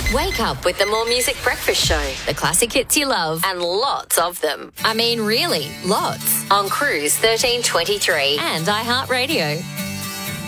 Wake up with the More Music Breakfast Show. The classic hits you love and lots of them. I mean, really, lots. On Cruise 1323 and iHeartRadio.